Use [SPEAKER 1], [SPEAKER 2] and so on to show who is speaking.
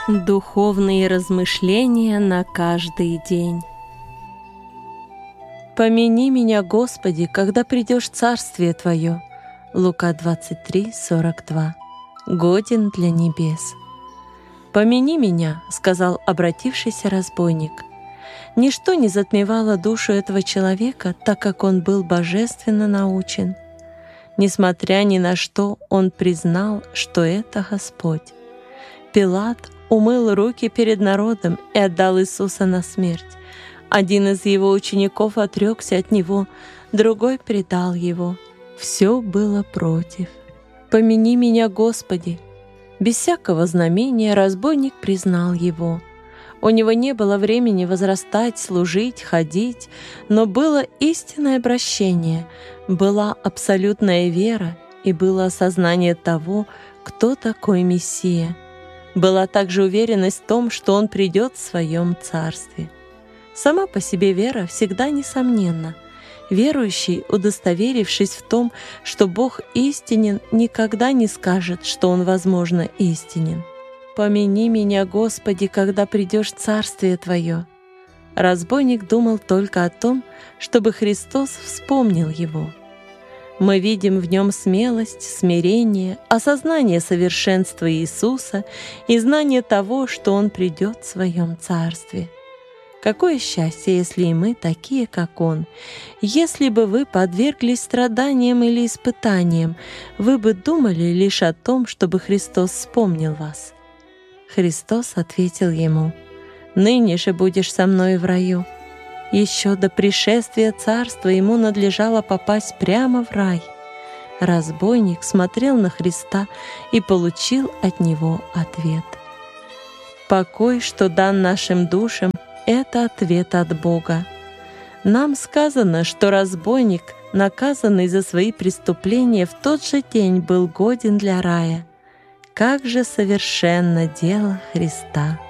[SPEAKER 1] Духовные размышления на каждый день. «Помяни меня, Господи, когда придешь Царствие Твое». Лука 23:42. Годен для небес. «Помяни меня», — сказал обратившийся разбойник. Ничто не затмевало душу этого человека, так как он был божественно научен. Несмотря ни на что, он признал, что это Господь. Пилат умыл руки перед народом и отдал Иисуса на смерть. Один из его учеников отрекся от него, другой предал его. Все было против. «Помяни меня, Господи!» Без всякого знамения разбойник признал его. У него не было времени возрастать, служить, ходить, но было истинное обращение, была абсолютная вера и было осознание того, кто такой Мессия. Была также уверенность в том, что Он придет в Своем Царстве. Сама по себе вера всегда несомненна. Верующий, удостоверившись в том, что Бог истинен, никогда не скажет, что Он, возможно, истинен. «Помяни меня, Господи, когда придешь в Царствие Твое». Разбойник думал только о том, чтобы Христос вспомнил его. Мы видим в нем смелость, смирение, осознание совершенства Иисуса и знание того, что Он придет в Своем Царстве. Какое счастье, если и мы такие, как Он! Если бы вы подверглись страданиям или испытаниям, вы бы думали лишь о том, чтобы Христос вспомнил вас. Христос ответил ему: «Ныне же будешь со мной в раю». Еще до пришествия Царства ему надлежало попасть прямо в рай. Разбойник смотрел на Христа и получил от Него ответ. Покой, что дан нашим душам, — это ответ от Бога. Нам сказано, что разбойник, наказанный за свои преступления, в тот же день был годен для рая. Как же совершенно дело Христа!